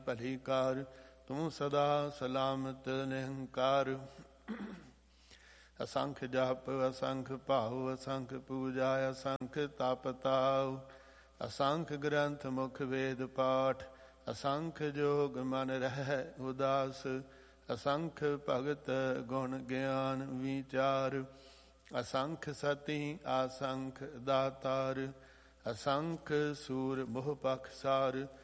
ਭਲੀ ਕਾਰ। ਤੂੰ ਸਦਾ ਸਲਾਮਤ ਨਿਰੰਕਾਰ। ਅਸੰਖ ਜਪ ਅਸੰਖ ਭਾਉ ਅਸੰਖ ਪੂਜਾ ਅਸੰਖ ਤਪ ਤਾਉ। ਅਸੰਖ ਗ੍ਰੰਥ ਮੁਖ ਵੇਦ ਪਾਠ ਅਸੰਖ ਜੋਗ ਮਨ ਰਹਿ ਉਦਾਸ। ਅਸੰਖ ਭਗਤ ਗੁਣ ਗਿਆਨ ਵਿਚਾਰ। ਅਸੰਖ ਸਤੀ ਆਸੰਖ ਦਾਤਾਰ। ਅਸੰਖ ਸੂਰ ਮੋਹ ਪਖਸਾਰ।